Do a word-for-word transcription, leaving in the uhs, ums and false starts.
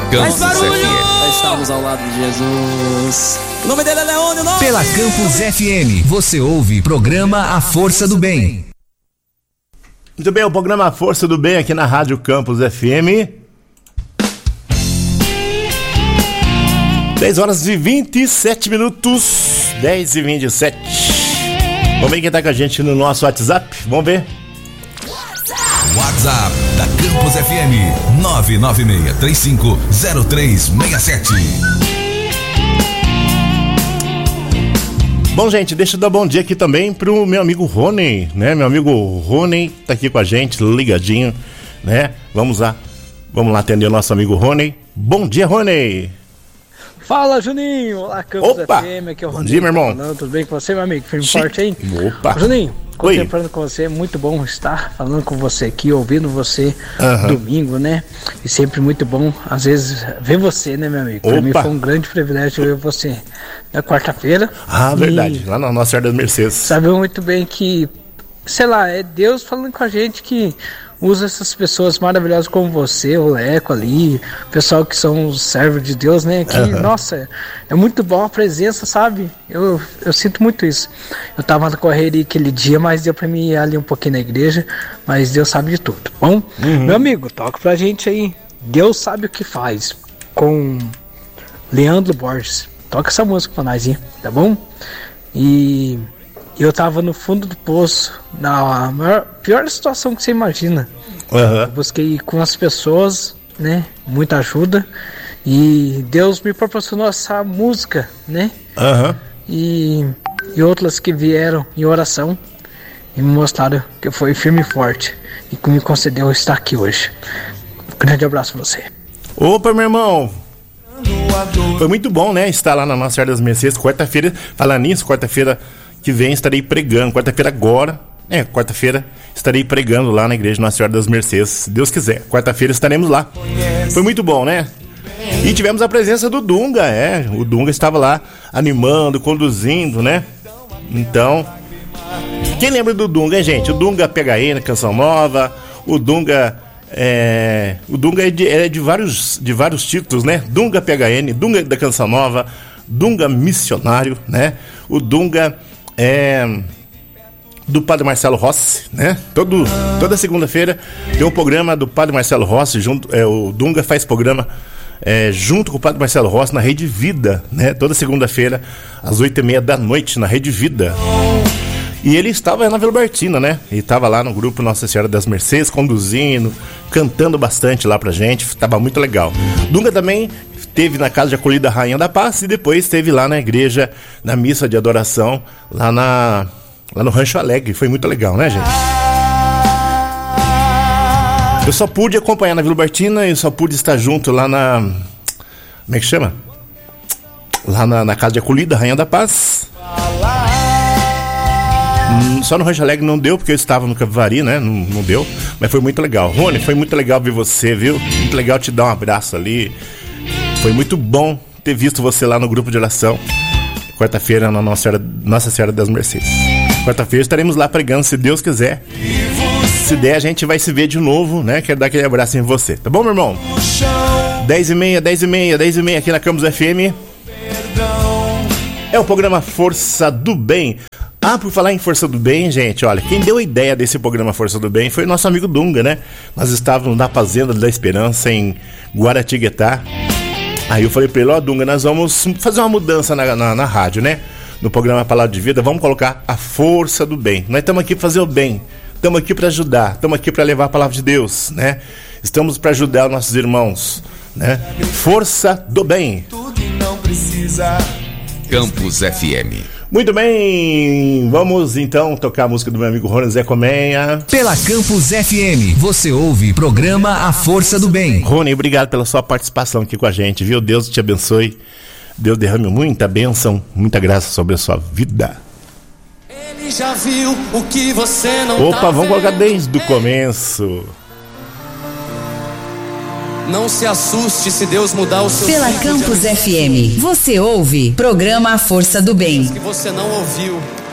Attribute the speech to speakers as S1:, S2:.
S1: Campus F M.
S2: Estamos ao lado de Jesus. O nome dele é Leônio. Nome.
S3: Pela Campus F M, você ouve programa A Força do Bem.
S4: Muito bem, o programa A Força do Bem aqui na Rádio Campus F M. dez horas e vinte e sete minutos. dez e vinte e sete. Vamos ver quem tá com a gente no nosso WhatsApp. Vamos ver.
S3: WhatsApp da Campus F M nove nove seis três cinco zero três seis sete.
S4: Bom, gente, deixa eu dar bom dia aqui também pro meu amigo Rony, né? Meu amigo Rony tá aqui com a gente, ligadinho, né? Vamos lá, vamos lá atender o nosso amigo Rony. Bom dia, Rony!
S5: Fala, Juninho! Olá, Campus
S4: Opa!
S5: F M, aqui é o
S4: Bom
S5: Rony.
S4: dia, meu irmão.
S5: Falando, tudo bem com você, meu amigo? Firme e
S4: Sim.
S5: forte, hein?
S4: Opa!
S5: Juninho,
S4: Oi.
S5: contemplando com você, é muito bom estar falando com você aqui, ouvindo você
S4: Aham.
S5: domingo, né? E sempre muito bom, às vezes, ver você, né, meu amigo? Pra
S4: Opa.
S5: mim foi um grande privilégio ver você na quarta-feira.
S4: Ah,
S5: E
S4: verdade, lá na Nossa Senhora das Mercês.
S5: sabemos muito bem que, sei lá, é Deus falando com a gente que usa essas pessoas maravilhosas como você, o Leco ali, o pessoal que são os servos de Deus, né? Que,
S4: Aham.
S5: nossa, é muito bom a presença, sabe? Eu, eu sinto muito isso. Eu tava na correria aquele dia, mas deu pra mim ir ali um pouquinho na igreja, mas Deus sabe de tudo, bom? Meu amigo, toca pra gente aí. Deus sabe o que faz, com Leandro Borges. Toca essa música pra nós, hein? Tá bom? E eu tava no fundo do poço, na maior, pior situação que você imagina.
S4: Aham.
S5: Eu busquei com as pessoas, né? Muita ajuda. E Deus me proporcionou essa música, né?
S4: Aham.
S5: E, e outras que vieram em oração e me mostraram que eu fui firme e forte e que me concedeu estar aqui hoje. Um grande abraço pra você.
S4: Opa, meu irmão! Foi muito bom, né? Estar lá na Nossa Senhora das Mercês. Quarta-feira, falando nisso, quarta-feira que vem estarei pregando. Quarta-feira agora, é, quarta-feira estarei pregando lá na igreja Nossa Senhora das Mercês. Se Deus quiser, quarta-feira estaremos lá. Foi muito bom, né? E tivemos a presença do Dunga, é. O Dunga estava lá animando, conduzindo, né? Então, quem lembra do Dunga, hein, gente? O Dunga P H N, Canção Nova. O Dunga é, o Dunga é de, é de vários, de vários títulos, né? Dunga P H N, Dunga da Canção Nova, Dunga Missionário, né? O Dunga é do Padre Marcelo Rossi, né? Todo, toda segunda-feira tem um programa do Padre Marcelo Rossi, junto, é, o Dunga faz programa é, junto com o Padre Marcelo Rossi na Rede Vida, né? Toda segunda-feira, às oito e meia da noite, na Rede Vida. E ele estava na Vila Bertina, né? Ele estava lá no grupo Nossa Senhora das Mercês, conduzindo, cantando bastante lá pra gente, estava muito legal. Dunga também esteve na Casa de Acolhida Rainha da Paz e depois esteve lá na igreja, na missa de adoração, lá, na, lá no Rancho Alegre. Foi muito legal, né, gente? Eu só pude acompanhar na Vila Bertina e só pude estar junto lá na... Como é que chama? Lá na, na Casa de Acolhida Rainha da Paz. Só no Rancho Alegre não deu, porque eu estava no Capivari, né? Não, não deu, mas foi muito legal. Rony, foi muito legal ver você, viu? Muito legal te dar um abraço ali. Foi muito bom ter visto você lá no grupo de oração. Quarta-feira na Nossa Senhora, Nossa Senhora das Mercês. Quarta-feira estaremos lá pregando, se Deus quiser. Se der, a gente vai se ver de novo, né? Quero dar aquele abraço em você, tá bom, meu irmão? dez e meia, dez e meia, dez e meia aqui na Campus F M. É o programa Força do Bem. Ah, por falar em Força do Bem, gente, olha, quem deu a ideia desse programa Força do Bem foi o nosso amigo Dunga, né? Nós estávamos na Fazenda da Esperança, em Guaratinguetá. Aí eu falei pra ele, ó, Dunga, nós vamos fazer uma mudança na, na, na rádio, né? No programa Palavra de Vida, vamos colocar a Força do Bem. Nós estamos aqui para fazer o bem, estamos aqui para ajudar, estamos aqui para levar a Palavra de Deus, né? Estamos para ajudar os nossos irmãos, né? Força do Bem.
S1: Tudo e não precisa. Campus F M.
S4: Muito bem, vamos então tocar a música do meu amigo Rony Zé Comenha.
S3: Pela Campus F M, você ouve programa A Força do Bem.
S4: Rony, obrigado pela sua participação aqui com a gente, viu? Deus te abençoe. Deus derrame muita bênção, muita graça sobre a sua vida.
S2: Ele já viu o que você não
S4: Opa,
S2: tá
S4: vamos colocar
S2: vendo.
S4: desde o começo.
S2: Não se assuste se Deus mudar o seu
S6: Pela
S2: ciclo de
S6: Campus
S2: amizade.
S6: F M, você ouve programa A Força do Bem.
S2: Que você não ouviu.